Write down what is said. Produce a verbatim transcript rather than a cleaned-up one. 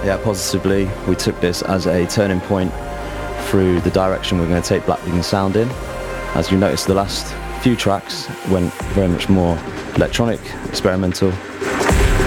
yeah, positively. We took this as a turning point through the direction we're going to take Black Vegan Sound in. As you noticed, the last few tracks went very much more electronic, experimental.